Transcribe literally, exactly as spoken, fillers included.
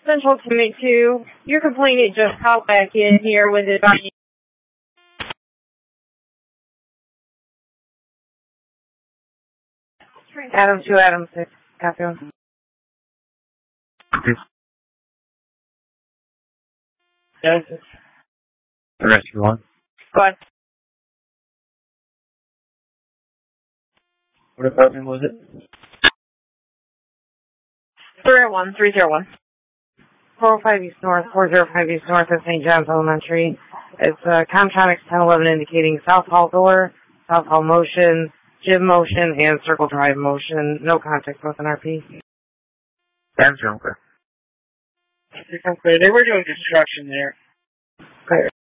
Central Teammate two, your complainant just called back in here with it. Adam two, Adam six, copy one. Yes. Rescue one. Go ahead. What department was it? three oh one, three oh one. four oh five East North, four oh five East North of Saint John's Elementary. It's uh, Comtronics ten eleven indicating South Hall door, South Hall motion, gym motion, and circle drive motion. No contact with an R P. That's okay. They were doing construction there. Okay.